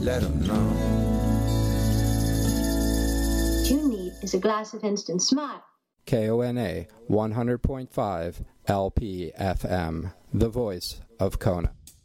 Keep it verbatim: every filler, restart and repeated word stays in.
let them know. What you need is a glass of instant smile. K O N A one hundred point five L P F M, the voice of Kona.